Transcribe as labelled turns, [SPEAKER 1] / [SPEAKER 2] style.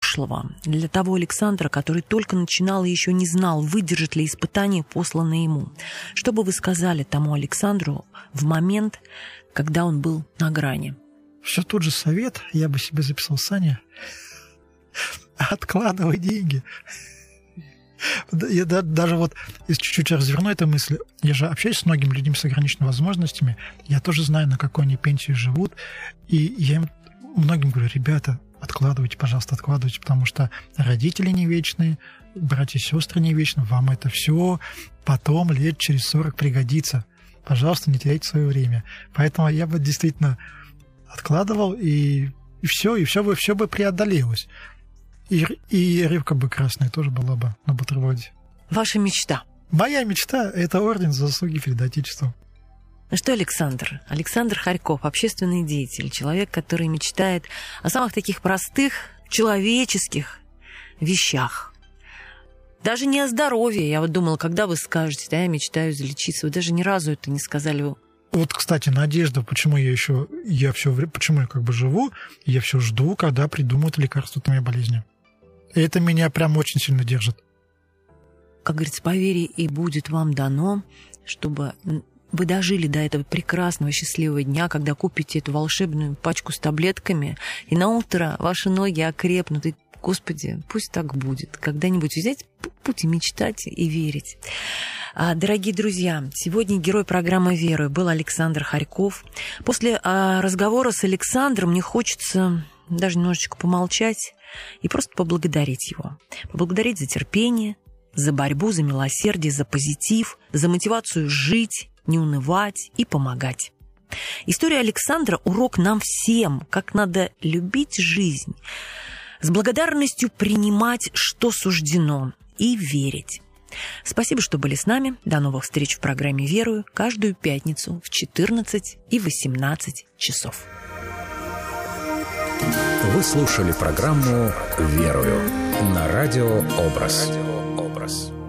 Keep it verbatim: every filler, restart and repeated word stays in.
[SPEAKER 1] прошлого, для того Александра, который только начинал и еще не знал, выдержит ли испытание, посланное ему? Что бы вы сказали тому Александру в момент, когда он был на грани?
[SPEAKER 2] Все тот же совет, я бы себе записал, Саня, откладывай деньги. Я даже вот, если чуть-чуть разверну эту мысль, я же общаюсь с многими людьми с ограниченными возможностями, я тоже знаю, на какой они пенсии живут, и я им многим говорю: ребята, откладывайте, пожалуйста, откладывайте, потому что родители не вечные, братья и сестры не вечны, вам это все потом лет через сорок пригодится. Пожалуйста, не теряйте свое время. Поэтому я бы действительно откладывал, и, и все, и все бы, все бы преодолелось. И, и рыбка бы красная тоже была бы на бутерброде.
[SPEAKER 1] Ваша мечта?
[SPEAKER 2] Моя мечта – это орден за заслуги перед Отечеством.
[SPEAKER 1] Ну что, Александр? Александр Хорьков, общественный деятель, человек, который мечтает о самых таких простых человеческих вещах. Даже не о здоровье. Я вот думала, когда вы скажете: да, я мечтаю излечиться. Вы даже ни разу это не сказали.
[SPEAKER 2] Вот, кстати, надежда, почему я еще, я все время, почему я как бы живу, я все жду, когда придумают лекарство от моей болезни. И это меня прям очень сильно держит.
[SPEAKER 1] Как говорится, по вере и будет вам дано, чтобы вы дожили до этого прекрасного, счастливого дня, когда купите эту волшебную пачку с таблетками, и на утро ваши ноги окрепнут. И, Господи, пусть так будет. Когда-нибудь взять путь и мечтать, и верить. Дорогие друзья, сегодня герой программы «Верую» был Александр Хорьков. После разговора с Александром мне хочется даже немножечко помолчать и просто поблагодарить его. Поблагодарить за терпение, за борьбу, за милосердие, за позитив, за мотивацию жить, не унывать и помогать. История Александра – урок нам всем, как надо любить жизнь, с благодарностью принимать, что суждено, и верить. Спасибо, что были с нами. До новых встреч в программе «Верую» каждую пятницу в четырнадцать и восемнадцать часов.
[SPEAKER 3] Вы слушали программу «Верую» на радио «Образ».